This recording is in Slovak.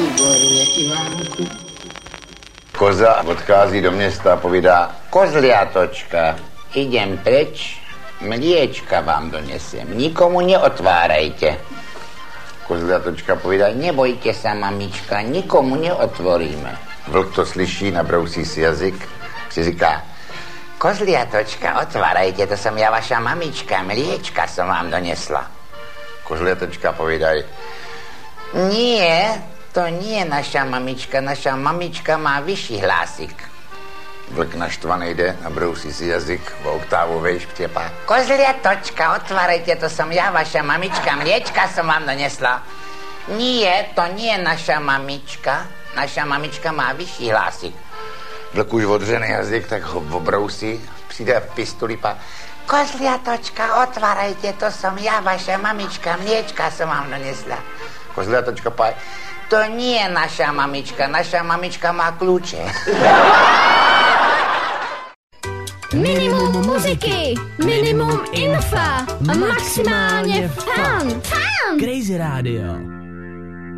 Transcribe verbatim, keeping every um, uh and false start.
Liborie, Ivánku. Koza odchází do města a povídá: Kozliatočka, idem preč, mliečka vám donesem, nikomu neotvárajte. Kozliatočka povídá: nebojte sa, mamička, nikomu neotvoríme. Vlk to slyší, nabrousí si jazyk, si říká: Kozliatočka, otvárajte, to som ja vaša mamička, mliečka som vám donesla. Kozliatočka povídaj: nie, to nie je naša mamička, naša mamička má vyšší hlásik. Vlk naštvaný jde, nabrousí si jazyk, v oktávu vejš ptěpá: Kozliatočka, otvárajte, to som ja vaša mamička, mliečka som vám donesla. Nie, to nie je naša mamička, naša mamička má vyšší hlásik. Vlk už odřený jazyk, tak ho obrousí, přijde v pistoli pa: Kozliatočka, otvárajte, to som ja vaša mamička, mliečka som vám donesla. Kozliatočka pa: to nie je naša mamička, naša mamička má kľúče. Minimum muziky, minimum infa, maximálně fan. Fan! Crazy Radio.